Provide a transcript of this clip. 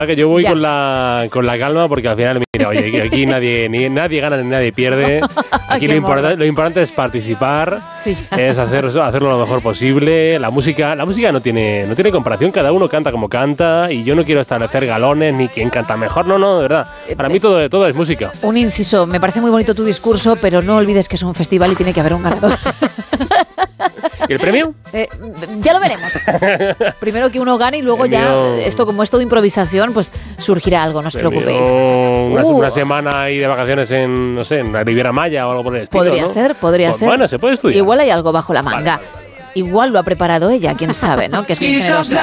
Que yo voy con la calma porque al final, mira, oye, aquí nadie gana ni nadie pierde. Aquí lo importante es participar, es hacerlo lo mejor posible. La música no tiene comparación, cada uno canta como canta y yo no quiero establecer galones ni quién canta mejor, no, de verdad. Para mí todo es música. Un inciso, me parece muy bonito tu discurso, pero no olvides que es un festival y tiene que haber un ganador. ¿Y el premio? Ya lo veremos. Primero que uno gane y luego ya, como es todo improvisación, pues surgirá algo, no os preocupéis. Una semana ahí de vacaciones en la Riviera Maya o algo por el estilo, Podría ser. Bueno, se puede estudiar. Igual hay algo bajo la manga. Vale. Igual lo ha preparado ella, quién sabe, ¿no? Que es muy generosa.